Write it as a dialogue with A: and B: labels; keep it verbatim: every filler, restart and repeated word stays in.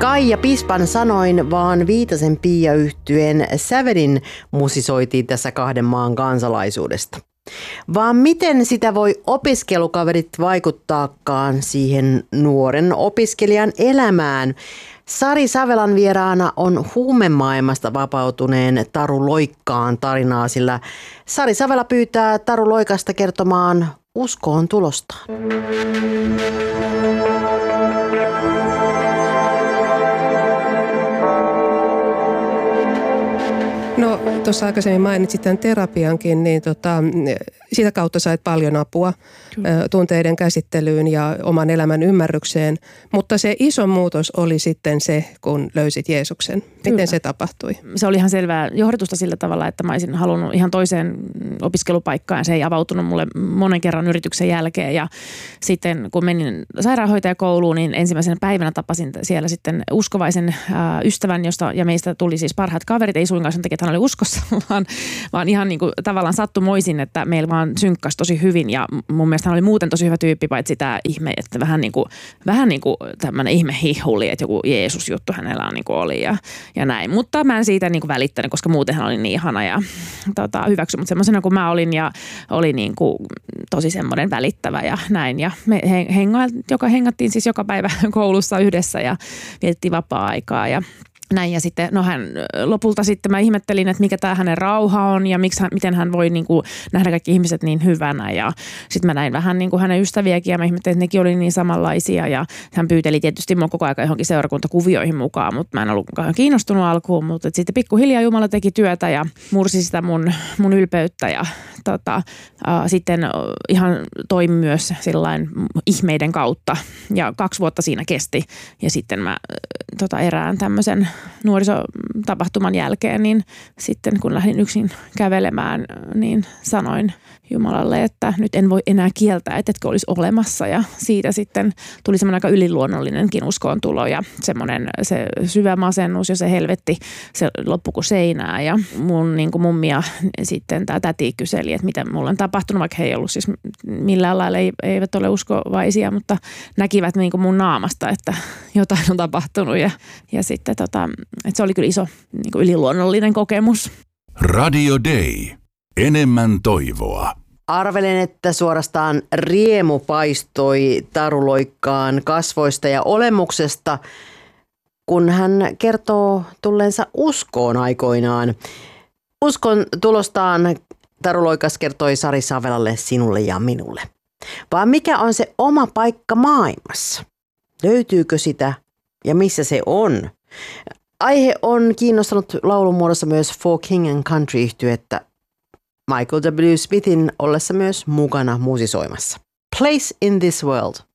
A: Kaija Pispan sanoin, vaan Viitasen Pia yhtyeen sävelin musisoitiin tässä kahden maan kansalaisuudesta. Vaan miten sitä voi opiskelukaverit vaikuttaakaan siihen nuoren opiskelijan elämään? Sari Savelan vieraana on huumemaailmasta vapautuneen Taru Loikkaan tarinaa, sillä Sari Savela pyytää Taru Loikasta kertomaan uskoon tulostaan.
B: No tuossa aikaisemmin mainitsit tämän terapiankin, niin tota, sitä kautta sait paljon apua Kyllä. tunteiden käsittelyyn ja oman elämän ymmärrykseen, mutta se iso muutos oli sitten se, kun löysit Jeesuksen. Miten Kyllä. se tapahtui?
C: Se oli ihan selvää johdatusta sillä tavalla, että mä olisin halunnut ihan toiseen opiskelupaikkaan ja se ei avautunut mulle monen kerran yrityksen jälkeen ja sitten kun menin sairaanhoitajakouluun, niin ensimmäisenä päivänä tapasin siellä sitten uskovaisen äh, ystävän, josta ja meistä tuli siis parhaat kaverit, ei suinkaan sen takia, että hän oli uskossa, vaan, vaan ihan niin kuin tavallaan sattumoisin, että meillä vaan synkkasi tosi hyvin ja mun mielestä hän oli muuten tosi hyvä tyyppi, paitsi tämä ihme, että vähän niin kuin, vähän niin kuin tämmöinen ihme hihuli, että joku Jeesus-juttu hänellä on niin kuin oli ja, ja näin. Mutta mä en siitä niin kuin välittänyt, koska muuten hän oli niin ihana ja tota, hyväksy, mutta semmoisena kuin mä olin ja oli niin kuin tosi semmoinen välittävä ja näin. Ja me henga, joka hengattiin siis joka päivä koulussa yhdessä ja vietettiin vapaa-aikaa ja näin ja sitten, no hän lopulta sitten mä ihmettelin, että mikä tämä hänen rauha on ja miksi hän, miten hän voi niin kuin nähdä kaikki ihmiset niin hyvänä ja sitten mä näin vähän niin kuin hänen ystäviäkin ja mä ihmettelin, että nekin oli niin samanlaisia ja hän pyyteli tietysti mua koko ajan johonkin seurakuntakuvioihin mukaan, mutta mä en ollut kauhean kiinnostunut alkuun, mutta sitten pikkuhiljaa Jumala teki työtä ja mursi sitä mun, mun ylpeyttä ja tota, äh, sitten ihan toimi myös sillain ihmeiden kautta ja kaksi vuotta siinä kesti ja sitten mä äh, tota, erään tämmöisen nuorisotapahtuman jälkeen, niin sitten kun lähdin yksin kävelemään, niin sanoin Jumalalle, että nyt en voi enää kieltää, että etkö olisi olemassa ja siitä sitten tuli semmoinen aika yliluonnollinenkin uskoontulo ja semmoinen se syvä masennus ja se helvetti, se loppui kuin seinää ja mun niin kuin mummia sitten tämä täti kyseli, että mitä mulle on tapahtunut, vaikka he ei ollut siis millään lailla ei, eivät ole uskovaisia, mutta näkivät niin kuin mun naamasta, että jotain on tapahtunut ja, ja sitten tota, että se oli kyllä iso niin kuin yliluonnollinen kokemus.
D: Radio Day. Enemmän toivoa.
A: Arvelen, että suorastaan riemu paistoi Taru Loikkaan kasvoista ja olemuksesta, kun hän kertoo tulleensa uskoon aikoinaan. Uskon tulostaan Taru Loikas kertoi Sari Savelalle, sinulle ja minulle. Vaan mikä on se oma paikka maailmassa? Löytyykö sitä ja missä se on? Aihe on kiinnostanut laulun muodossa myös For King and Country-yhtyettä Michael W. Smithin ollessa myös mukana musisoimassa. Place in this world.